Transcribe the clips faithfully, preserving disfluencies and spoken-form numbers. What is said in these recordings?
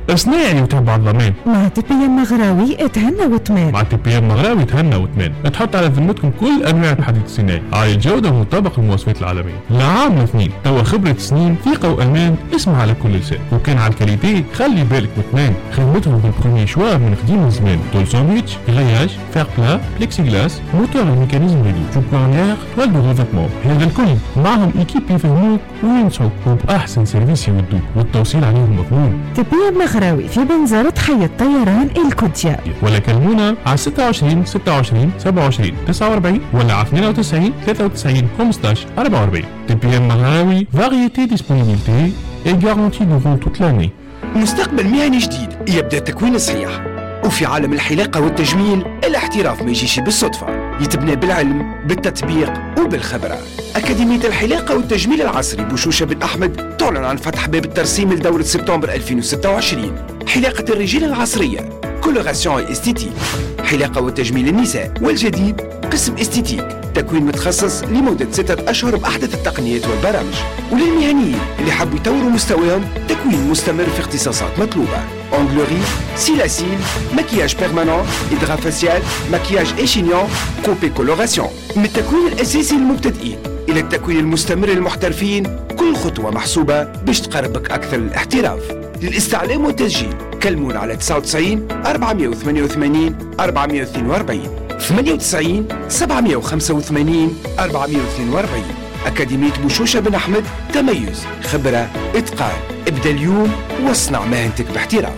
صناعي وتبع الضمان. مع تي بي ام مغراوي تهنى وتمان. مع تي بي ام مغراوي تهنى وتمان. تحط على ذمتكم كل انواع الحديد الصناعي، عالي الجوده ومطابق للمواصفات العالميه. لعام اثنين توا خبره سنين، ثقه وامان، اسمع على كل لسان. وكان على الكاليتي خلي بالك وتمان. خدمتهم بالبرومي شوا من قديم الزمان. طول ساندويتش، غياج، فير بلا، بليكسي جلاس، موتور الميكانيزم ريدو، جوبلانير، توال دو ريفيتمون. هذا الكل معهم ايكيب يفهموك وينسوك وباحسن سيرفيس يودوك، والتوصيل عليهم مضمون. تي بي ام مغراوي في بنزرت حي الطيران الكوتيا. ولا كلمونا على ستة وعشرين ستة وعشرين سبعة وعشرين تسعة وأربعين ولا على اثنين وتسعين ثلاثة وتسعين خمسطاش أربعة وأربعين. تي بي ام مغراوي، فاريتي ديسبونيبيليتي اي غارونتي دورون توت لاني. مستقبل مهني جديد يبدأ التكوين الصحيح. وفي عالم الحلاقة والتجميل الاحتراف ما يجيش بالصدفة، يتبنى بالعلم بالتطبيق وبالخبرة. أكاديمية الحلاقة والتجميل العصري بوشوشة بن أحمد تعلن عن فتح باب الترسيم لدورة سبتمبر ألفين وستة وعشرين. حلاقة الرجال العصرية، كولوراسيون استيتيك. حلاقة وتجميل النساء، والجديد قسم استيتيك، تكوين متخصص لمدة ستة أشهر بأحدث التقنيات والبرامج. وللمهنيين اللي حبوا يطوروا مستواهم، تكوين مستمر في اختصاصات مطلوبة: أونغلوري، سيلاسيل، مكياج بيرمانون، إدغام فاسيال، مكياج إيشينيون، كوبي كولوراسيون. من التكوين الأساسي للمبتدئين إلى التكوين المستمر للمحترفين، كل خطوة محسوبة باش تقربك أكثر للاحتراف. للاستعلام والتسجيل كلمونا على تسعة وتسعين أربعمائة وثمانية وثمانين أربعمائة واثنين وأربعين ثمانية وتسعين سبعمائة وخمسة وثمانين أربعمائة واثنين وأربعين. أكاديمية بوشوشة بن أحمد، تميز، خبرة، إتقان. ابدأ اليوم واصنع مهنتك باحتراف.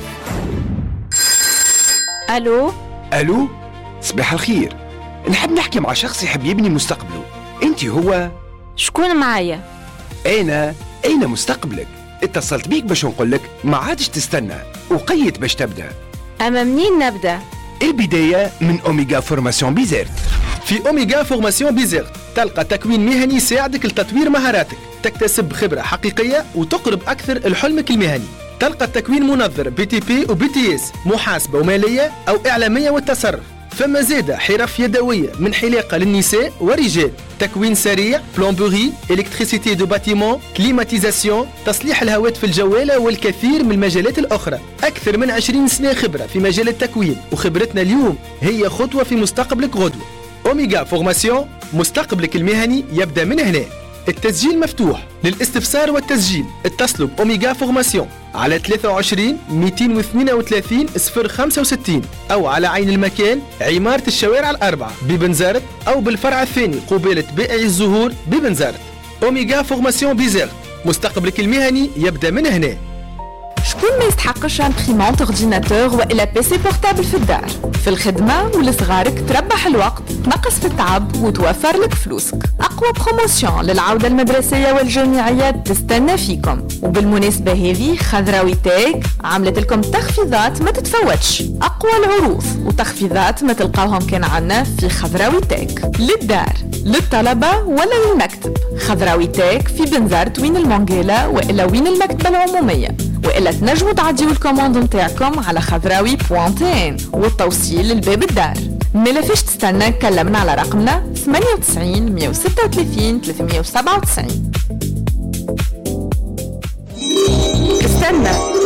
ألو ألو، صباح الخير. نحب نحكي مع شخص يحب يبني مستقبله. أنت هو؟ شكون معايا؟ أنا أين مستقبلك؟ اتصلت بيك باش نقولك ما عادش تستنى وقيت باش تبدأ. أما منين نبدأ؟ البداية من أوميغا فورماسيون بيزيرت. في أوميغا فورماسيون بيزيرت تلقى تكوين مهني يساعدك لتطوير مهاراتك، تكتسب خبرة حقيقية وتقرب أكثر لحلمك المهني. تلقى التكوين منظر بي تي بي وبي تي اس، محاسبة ومالية أو إعلامية والتصرف. فما زادة حرف يدوية من حلاقة للنساء ورجال، تكوين سريع، بلومبوري، إلكتريسيتي دو باتيمون، كليماتيزاسيون، تصليح الهواتف الجوالة والكثير من المجالات الأخرى. أكثر من عشرين سنة خبرة في مجال التكوين، وخبرتنا اليوم هي خطوة في مستقبلك غدوة. أوميغا فورماسيون، مستقبلك المهني يبدأ من هنا. التسجيل مفتوح. للاستفسار والتسجيل اتصلوا بأوميغا فورماسيون على ثلاثة وعشرين مئتين واثنين وثلاثين صفر خمسة وستين أو على عين المكان، عمارة الشوارع الأربعة ببنزرت، أو بالفرع الثاني قبالة بائع الزهور ببنزرت. أوميغا فورماسيون بيزيرت، مستقبلك المهني يبدأ من هنا. شكون ما يستحقش امبريمونت اورديناتور والا بيسي بورتابل في الدار؟ في الخدمة ولصغارك تربح الوقت، تنقص في التعب وتوفر لك فلوسك. أقوى بروموسيون للعودة المدرسية والجامعية تستنى فيكم. وبالمناسبة هذه خضراوي تاج عملت لكم تخفيضات ما تتفوتش. أقوى العروض وتخفيضات ما تلقاوهم كان عنا في خضراوي تاج، للدار، للطلبة ولا للمكتب. خضراوي تاج في بنزرت وين المونجيلا وإلا وين المكتبة العمومية، وإلا تنجموا تعديوا الكوموند نتاعكم على خضراوي بوانتين والتوصيل للباب الدار. ملفاش تستنى، كلمنا على رقمنا ثمانية وتسعين مئة وستة وثلاثين ثلاثمئة وسبعة وتسعين. استنى